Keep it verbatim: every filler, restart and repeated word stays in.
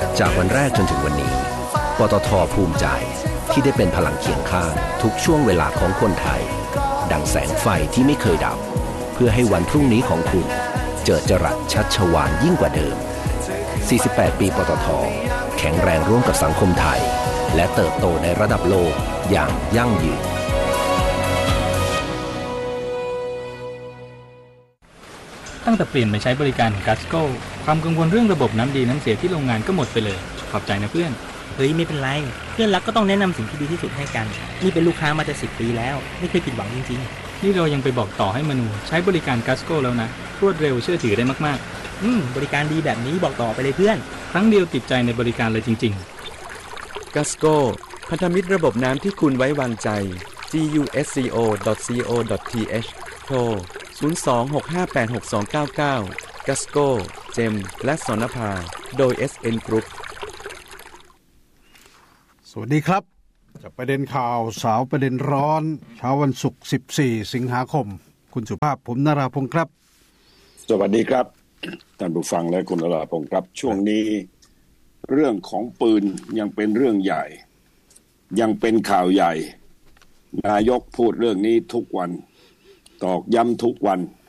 จากวันแรกจนถึงวันนี้ปตท.ภูมิใจที่ได้เป็นพลังเคียงข้างทุกช่วงเวลาของคนไทยดังแสงไฟที่ไม่เคยดับเพื่อให้วันพรุ่งนี้ของคุณเจิดจรัสชัชวาลยิ่งกว่าเดิมสี่สิบแปดปีปตท.แข็งแรงร่วมกับสังคมไทยและเติบโตในระดับโลกอย่างยั่งยืนตั้งแต่เปลี่ยนไปใช้บริการของกัสโก้ความกังวลเรื่องระบบน้ำดีน้ำเสียที่โรงงานก็หมดไปเลยขอบใจนะเพื่อนเฮ้ยไม่เป็นไรเพื่อนรักก็ต้องแนะนำสิ่งที่ดีที่สุดให้กันนี่เป็นลูกค้ามาจะสิบปีแล้วไม่เคยผิดหวังจริงๆนี่เรายังไปบอกต่อให้มนูใช้บริการกัสโก้แล้วนะรวดเร็วเชื่อถือได้มากๆอืมบริการดีแบบนี้บอกต่อไปเลยเพื่อนครั้งเดียวติดใจในบริการเลยจริงๆกัสโก้พันธมิตรระบบน้ำที่คุณไว้วางใจ จี ยู เอส ซี โอ ดอท ซี โอ ดอท ที เอช โทรศูนย์ สอง หก ห้า แปด หก สอง เก้า เก้า กัสโก้เจมและสนภาโดย เอส เอ็น Group สวัสดีครับจากประเด็นข่าวสาวประเด็นร้อนเช้าวันศุกร์สิบสี่สิงหาคมคุณสุภาพผมนราพงศ์ครับสวัสดีครับท่านผู้ฟังและคุณนราพงศ์ครับช่วงนี้เรื่องของปืนยังเป็นเรื่องใหญ่ยังเป็นข่าวใหญ่นายกพูดเรื่องนี้ทุกวันตอกย้ำทุกวัน